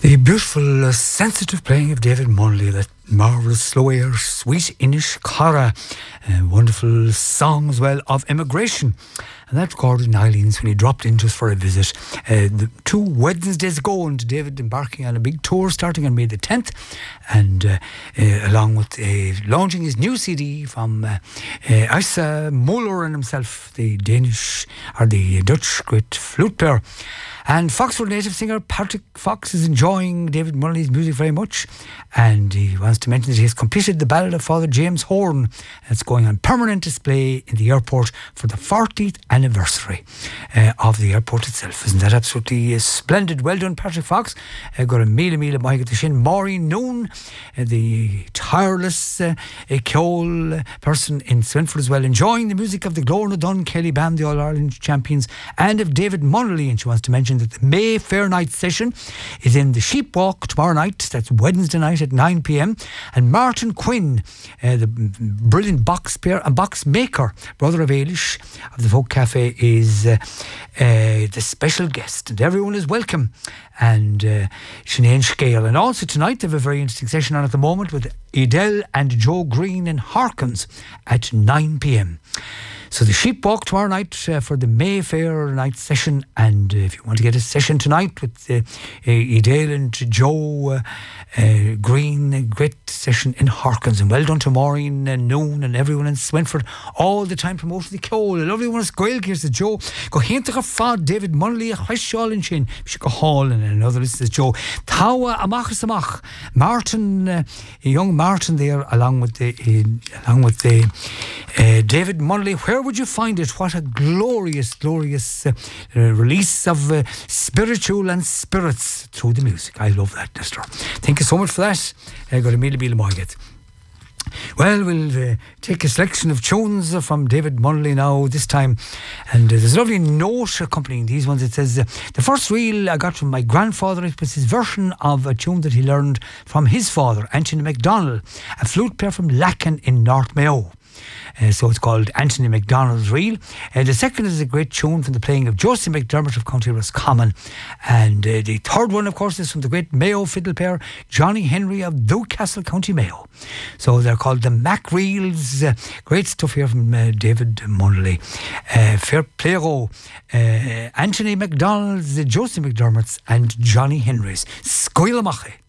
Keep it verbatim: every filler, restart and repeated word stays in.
The beautiful, uh, sensitive playing of David Munley, that marvellous slow air, sweet Inish Cara, uh, wonderful song as well of immigration. And that recorded in Eileens when he dropped in just for a visit uh, the two Wednesdays ago, and David embarking on a big tour starting on May the tenth, and uh, uh, along with uh, launching his new C D from uh, uh, Asa Muller and himself, the Danish or the Dutch great flute player. And Foxford native singer Patrick Fox is enjoying David Munley's music very much, and he wants to mention that he has completed the Ballad of Father James Horn. It's going on permanent display in the airport for the fortieth anniversary uh, of the airport itself. Isn't that absolutely uh, splendid? Well done, Patrick Fox. Uh, got a meal meal of my the shin. Maureen Noon, uh, the tireless uh, Ceol uh, person in Swinford as well, enjoying the music of the Glór Dun Kelly Band, the All Ireland champions, and of David Munley. And she wants to mention that the Mayfair night session is in the Sheepwalk tomorrow night. That's Wednesday night at nine p.m. And Martin Quinn, uh, the brilliant box player and box maker, brother of Ailish of the Folk Cafe, is uh, uh, the special guest, and everyone is welcome. And uh, Sinead Scale. And also tonight they have a very interesting session on at the moment with Edel and Joe Green in Harkins at nine p.m. So the Sheepwalk tomorrow night uh, for the Mayfair night session. And uh, if you want to get a session tonight with uh, uh, Edel and Joe uh, uh, Green, a great session in Harkins. And well done to Maureen and Noon and everyone in Swinford all the time promoting the Ceol. A lovely one of Squail here says Joe. Go hintach a fad David Munley a chwestiol in shin. She go hall, and another list says Joe. Tawa amachas amach. Martin, uh, young Martin there, along with the uh, along with the uh, David Munley. Where would you find it? What a glorious, glorious uh, uh, release of uh, spiritual and spirits through the music. I love that, Nestor. Thank you so much for that. I uh, got a meal meal market. Well, we'll uh, take a selection of tunes from David Munley now this time, and uh, there's a lovely note accompanying these ones. It says uh, the first reel I got from my grandfather, it was his version of a tune that he learned from his father, Anthony MacDonald, a flute player from Lacken in North Mayo. Uh, so it's called Anthony MacDonald's Reel. Uh, the second is a great tune from the playing of Josie McDermott of County Roscommon. And uh, the third one, of course, is from the great Mayo fiddle player Johnny Henry of Newcastle, County Mayo. So they're called the Mac Reels. Uh, great stuff here from uh, David Munley. Uh, Fair Playro, uh, Anthony MacDonald's, uh, Josie McDermott's and Johnny Henry's. Scoilamache.